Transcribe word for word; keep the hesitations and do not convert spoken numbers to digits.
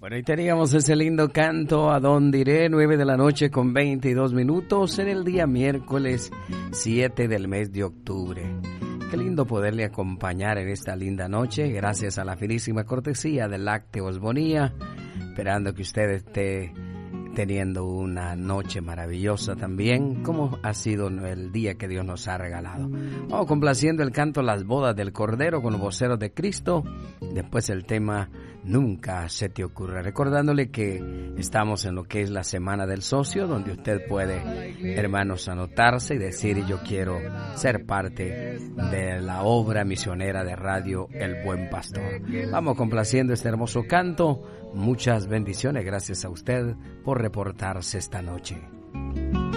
Bueno, y teníamos ese lindo canto a Don Diré, nueve de la noche con veintidós minutos en el día miércoles siete del mes de octubre. Qué lindo poderle acompañar en esta linda noche, gracias a la finísima cortesía de Lácteos Bonía, esperando que usted esté teniendo una noche maravillosa también, como ha sido el día que Dios nos ha regalado. Vamos complaciendo el canto Las Bodas del Cordero con los voceros de Cristo, después el tema Nunca se te ocurra, recordándole que estamos en lo que es la Semana del Socio, donde usted puede, hermanos, anotarse y decir yo quiero ser parte de la obra misionera de Radio El Buen Pastor. Vamos complaciendo este hermoso canto. Muchas bendiciones, gracias a usted por reportarse esta noche.